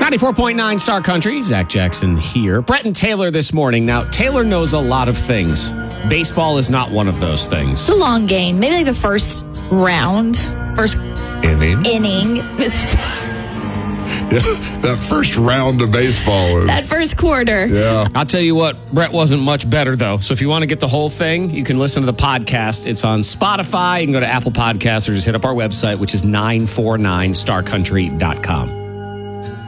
94.9 Star Country, Zach Jackson here. Brett and Taylor this morning. Now, Taylor knows a lot of things. Baseball is not one of those things. It's a long game. Maybe like the first round, first inning. Yeah, that first round of baseball is... That first quarter. Yeah. I'll tell you what, Brett wasn't much better, though. So if you want to get the whole thing, you can listen to the podcast. It's on Spotify. You can go to Apple Podcasts or just hit up our website, which is 949starcountry.com.